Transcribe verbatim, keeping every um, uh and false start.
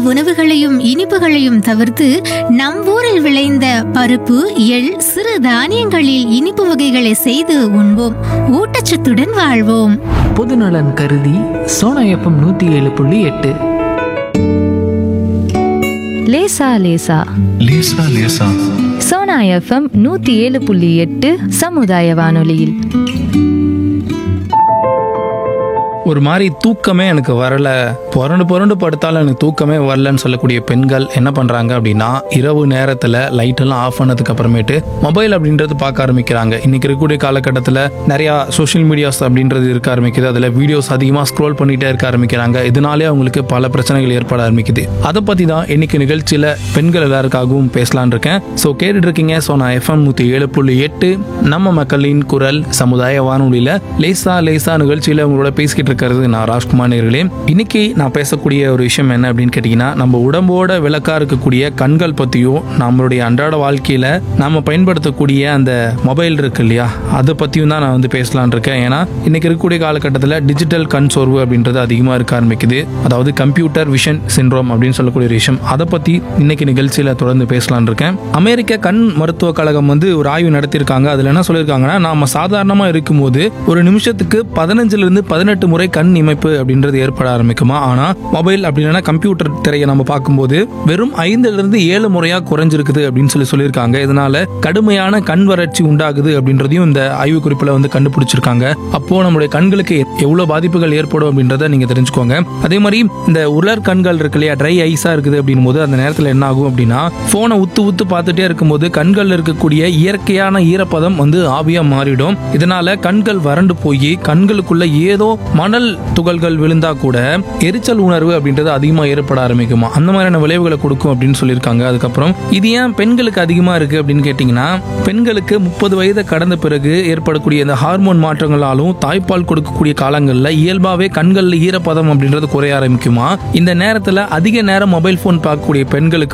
உணவுகளையும் இனிப்புகளையும் தவிர்த்து நம் ஊரில் விளைந்த பருப்பு, எள், சிறு தானியங்களில் இனிப்பு வகைகளை செய்து உண்போம். ஊட்டச்சத்துடன் வாழ்வோம். பொதுநலன் கருதி சோனா எஃப்எம் நூத்தி ஏழு புள்ளி எட்டு. லேசா லேசா லேசா லேசா சோனா எஃப்எம் நூத்தி ஏழு புள்ளி எட்டு சமுதாய வானொலியில். ஒரு மாதிரி தூக்கமே எனக்கு வரல, புரண்டு புரண்டு படுத்தாலும் எனக்கு தூக்கமே வரலன்னு சொல்லக்கூடிய பெண்கள் என்ன பண்ணுறாங்க அப்படின்னா, இரவு நேரத்தில் லைட்டெல்லாம் ஆஃப் பண்ணதுக்கு அப்புறமேட்டு மொபைல் அப்படின்றது பார்க்க ஆரம்பிக்கிறாங்க. இன்றைக்கி இருக்கக்கூடிய காலகட்டத்தில் நிறையா சோஷியல் மீடியாஸ் அப்படின்றது இருக்க ஆரம்பிக்குது. அதில் வீடியோஸ் அதிகமாக ஸ்க்ரோல் பண்ணிகிட்டே இருக்க ஆரம்பிக்கிறாங்க. இதனாலே அவங்களுக்கு பல பிரச்சனைகள் ஏற்பட ஆரம்பிக்குது. அதை பற்றி தான் இன்றைக்கி நிகழ்ச்சியில் பெண்கள் எல்லாருக்காகவும் பேசலான் இருக்கேன். ஸோ கேட்டுட்டு இருக்கீங்க ஸோ நான் எஃப்எம் நூற்றி ஏழு புள்ளி எட்டு நம்ம மக்களின் குரல் சமுதாய வானொலியில் லேசா லேசா நிகழ்ச்சியில் அவங்களோட பேசிக்கிட்டு இருக்கிறது நான் ராஜ்குமார் நேயர்களே. இன்னைக்கு நான் பேசக்கூடிய ஒரு விஷயம் என்ன அப்படின்னு கேட்டீங்கன்னா, நம்ம உடம்போட விளக்கா இருக்கக்கூடிய கண்கள் பத்தியும் நம்மளுடைய அன்றாட வாழ்க்கையில நம்ம பயன்படுத்தக்கூடிய அந்த மொபைல் இருக்கு இல்லையா, அதை பத்தியும் தான் நான் வந்து பேசலான் இருக்கேன். ஏன்னா இன்னைக்கு இருக்கக்கூடிய காலகட்டத்தில் டிஜிட்டல் கண் சோர்வு அப்படின்றது அதிகமாக இருக்க ஆரம்பிக்குது. அதாவது கம்ப்யூட்டர் விஷன் சிண்ட்ரோம் அப்படின்னு சொல்லக்கூடிய ஒரு விஷயம். அதை பத்தி இன்னைக்கு நிகழ்ச்சியில தொடர்ந்து பேசலான் இருக்கேன். அமெரிக்க கண் மருத்துவ கழகம் வந்து ஒரு ஆய்வு நடத்தியிருக்காங்க. அதுல என்ன சொல்லியிருக்காங்கன்னா, நாம சாதாரணமா இருக்கும்போது ஒரு நிமிஷத்துக்கு பதினஞ்சுல இருந்து பதினெட்டு முறை கண் இமைப்பு அப்படின்றது ஏற்பட ஆரம்பிக்குமா. ஆனா மொபைல் அப்படின்னா கம்ப்யூட்டர் திரையை நம்ம பார்க்கும்போது வெறும் ஐந்துல இருந்து ஏழு முறையா குறைஞ்சிருக்குது அப்படின்னு சொல்லி சொல்லியிருக்காங்க. இதனால கடுமையான கண் வறட்சி உண்டாகுது அப்படின்றதையும் இந்த ஆய்வு குறிப்பில் வந்து கண்டுபிடிச்சிருக்காங்க. அப்போ நம்மளுடைய கண்களுக்கு எவ்வளவு பாதிப்புகள் ஏற்படும் அப்படின்றத நீங்க தெரிஞ்சுக்கோங்க. அதே மாதிரி இந்த உலர் கண்கள் இருக்கு இல்லையா, ட்ரை ஐஸா இருக்குது அப்படின் போது அந்த நேரத்தில் என்ன ஆகும் அப்படின்னா, போனை உத்து உத்து பார்த்துட்டே இருக்கும்போது கண்கள் இருக்கக்கூடிய இயற்கையான ஈரப்பதம் வந்து ஆவியா மாறிடும். இதனால கண்கள் வறண்டு போய் கண்களுக்குள்ள ஏதோ மணல் துகள்கள் விழுந்தா கூட எரிச்சல் உணர்வு அப்படின்றது அதிகமா ஏற்பட ஆரம்பிக்குமா. அந்த மாதிரியான விளைவுகளை கொடுக்கும் அப்படின்னு சொல்லியிருக்காங்க. அதுக்கப்புறம் இது ஏன் பெண்களுக்கு அதிகமா இருக்கு அப்படின்னு கேட்டீங்கன்னா, பெண்களுக்கு முப்பது வயது கடந்த பிறகு ஏற்படக்கூடிய இந்த ஹார்மோன் மாற்றங்களாலும் தாய்ப்பால் கொடுக்கக்கூடிய காலங்கள்ல இயல்பாவே கண்கள்ல ஈரப்பதம் அப்படின்றது குறைய ஆரம்பிக்குமா. இந்த நேரத்துல அதிக நேரம் மொபைல் போன் பார்க்கக்கூடிய பெண்களுக்கு